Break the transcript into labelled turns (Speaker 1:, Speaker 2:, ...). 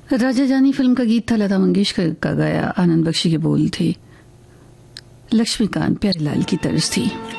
Speaker 1: राजा जानी फिल्म का गीत था, लता मंगेशकर का गाया, आनंद बख्शी के बोल थे, लक्ष्मीकांत प्यारेलाल की तर्ज थी।